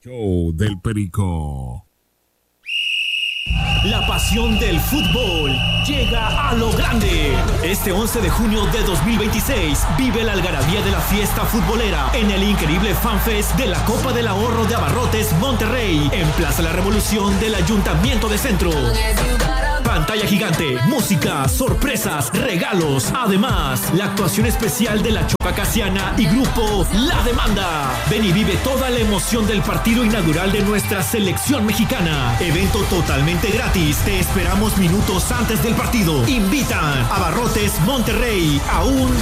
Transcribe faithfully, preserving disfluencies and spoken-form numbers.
Show del Perico. La pasión del fútbol llega a lo grande. Este once de junio de dos mil veintiséis vive la algarabía de la fiesta futbolera en el increíble FanFest de la Copa del Ahorro de Abarrotes Monterrey en Plaza La Revolución del Ayuntamiento de Centro. Pantalla gigante, música, sorpresas, regalos. Además, la actuación especial de la Choca Casiana y grupo La Demanda. Ven y vive toda la emoción del partido inaugural de nuestra selección mexicana. Evento totalmente gratis. Te esperamos minutos antes del partido. Invitan a Abarrotes Monterrey a un